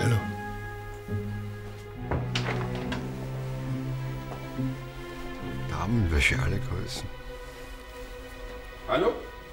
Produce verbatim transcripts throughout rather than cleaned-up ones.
Hallo. Damenwäsche alle Größen. Hallo?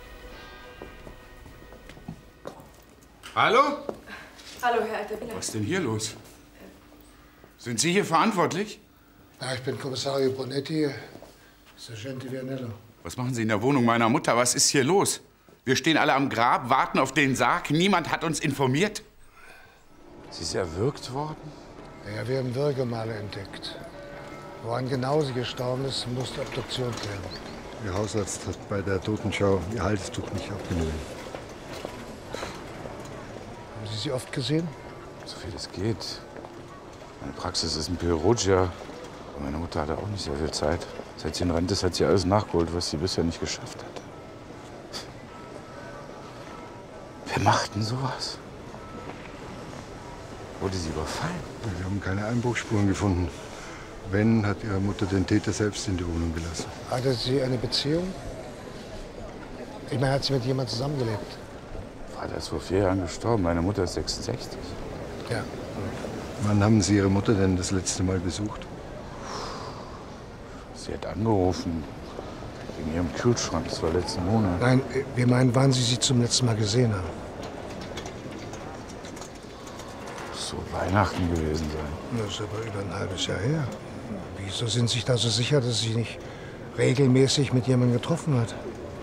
Hallo? Hallo, Herr Altavilla. Was ist denn hier los? Sind Sie hier verantwortlich? Ja, ich bin Kommissario Bonetti, Sergente Vianello. Was machen Sie in der Wohnung meiner Mutter? Was ist hier los? Wir stehen alle am Grab, warten auf den Sarg. Niemand hat uns informiert. Sie ist erwürgt worden? Ja, wir haben Würgemale entdeckt. Woran genau sie gestorben ist, muss die Obduktion klären. Ihr Hausarzt hat bei der Totenschau ihr Halstuch nicht abgenommen. Haben Sie sie oft gesehen? So viel es geht. Meine Praxis ist in Perugia. Meine Mutter hatte auch nicht sehr viel Zeit. Seit sie in Rente ist, hat sie alles nachgeholt, was sie bisher nicht geschafft hat. Wer macht denn sowas? Wurde sie überfallen? Wir haben keine Einbruchsspuren gefunden. Wenn, hat Ihre Mutter den Täter selbst in die Wohnung gelassen. Hatte sie eine Beziehung? Ich meine, hat sie mit jemandem zusammengelebt? Vater ist vor vier Jahren gestorben. Meine Mutter ist sechsundsechzig. Ja. Wann haben Sie Ihre Mutter denn das letzte Mal besucht? Sie hat angerufen. Wegen ihrem Kühlschrank. Das war letzten Monat. Nein, wir meinen, wann Sie sie zum letzten Mal gesehen haben. So Weihnachten gewesen sein. Das ist aber über ein halbes Jahr her. Wieso sind Sie sich da so sicher, dass sie nicht regelmäßig mit jemandem getroffen hat?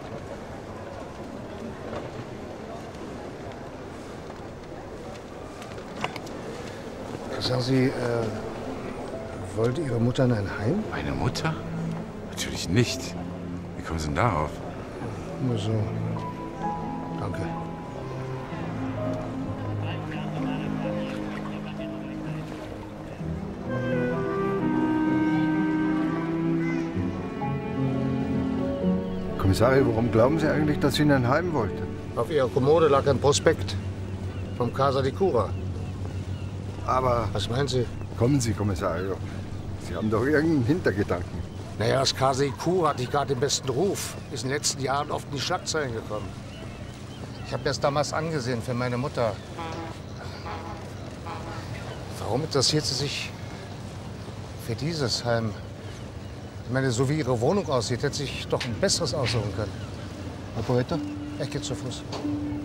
Sagen Sie, äh, wollte Ihre Mutter in ein Heim? Meine Mutter? Natürlich nicht. Wie kommen Sie denn darauf? Nur so. Danke. Kommissarin, warum glauben Sie eigentlich, dass sie in ein Heim wollte? Auf Ihrer Kommode lag ein Prospekt vom Casa di Cura. Aber... Was meinen Sie? Kommen Sie, Kommissario. Sie haben doch irgendeinen Hintergedanken. Naja, das Casa di Cura hat nicht gerade den besten Ruf. Ist in den letzten Jahren oft in die Schlagzeilen gekommen. Ich habe das damals angesehen für meine Mutter. Warum interessiert sie sich für dieses Heim? Ich meine, so wie ihre Wohnung aussieht, hätte sich doch ein besseres aussuchen können. Herr Poeta, ich gehe zu Fuß.